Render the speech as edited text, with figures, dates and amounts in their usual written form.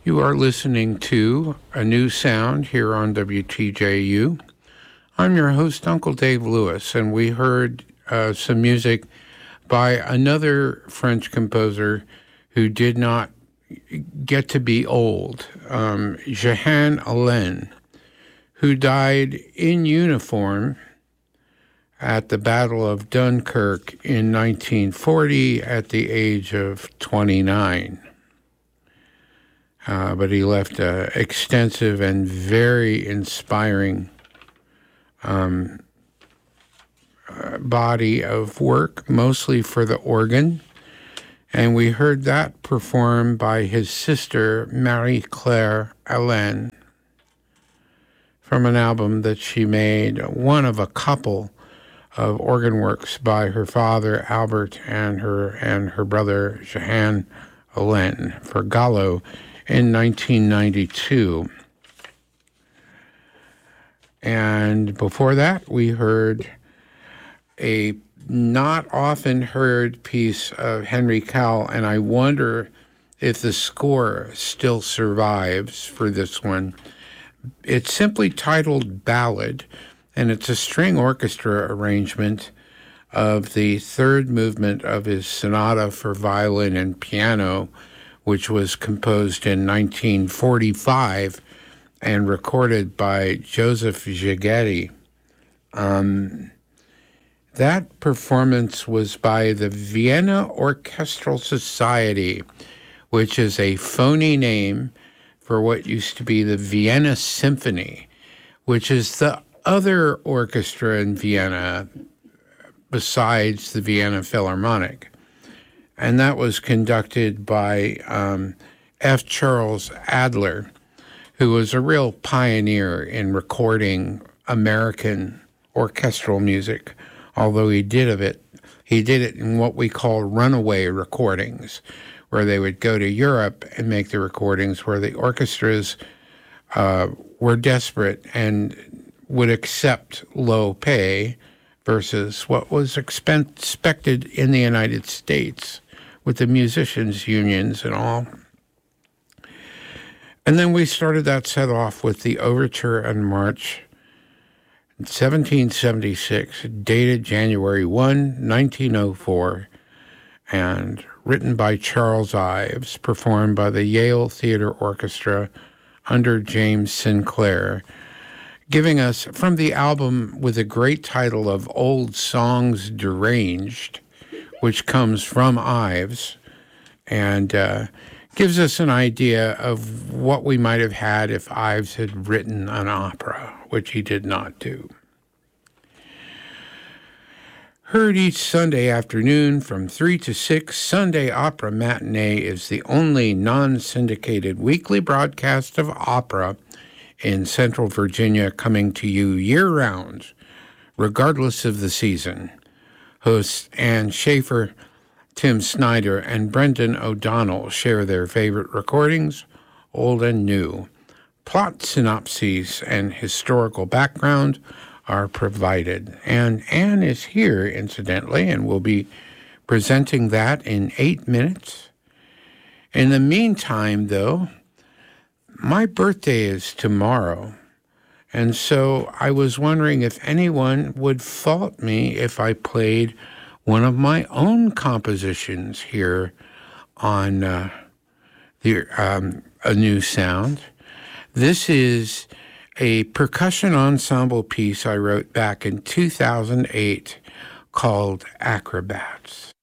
You are listening to A New Sound here on WTJU. I'm your host, Uncle Dave Lewis, and we heard some music by another French composer who did not get to be old, Jehan Alain, who died in uniform at the Battle of Dunkirk in 1940 at the age of 29. But he left an extensive and very inspiring body of work, mostly for the organ. And we heard that performed by his sister, Marie-Claire Alain, from an album that she made, one of a couple of organ works by her father, Albert, and her brother, Jehan Alain, for Gallo in 1992. And before that, we heard a not often heard piece of Henry Cowell, and I wonder if the score still survives for this one. It's simply titled Ballad, and it's a string orchestra arrangement of the third movement of his sonata for violin and piano, which was composed in 1945 and recorded by Joseph Szigeti. That performance was by the Vienna Orchestral Society, which is a phony name for what used to be the Vienna Symphony, which is the other orchestra in Vienna besides the Vienna Philharmonic. And that was conducted by F. Charles Adler, who was a real pioneer in recording American orchestral music, although he did it in what we call runaway recordings, where they would go to Europe and make the recordings where the orchestras were desperate and would accept low pay versus what was expected in the United States with the musicians' unions and all. And then we started that set off with the Overture and March, 1776, dated January 1, 1904, and written by Charles Ives, performed by the Yale Theater Orchestra under James Sinclair, giving us from the album with a great title of Old Songs Deranged, which comes from Ives, and gives us an idea of what we might have had if Ives had written an opera, which he did not do. Heard each Sunday afternoon from 3 to 6, Sunday Opera Matinee is the only non-syndicated weekly broadcast of opera in Central Virginia, coming to you year-round, regardless of the season. Hosts Ann Schaefer, Tim Snyder, and Brendan O'Donnell share their favorite recordings, old and new. Plot synopses and historical background are provided. And Ann is here, incidentally, and will be presenting that in 8 minutes. In the meantime, though, my birthday is tomorrow, and so I was wondering if anyone would fault me if I played one of my own compositions here on A New Sound. This is a percussion ensemble piece I wrote back in 2008 called Acrobats.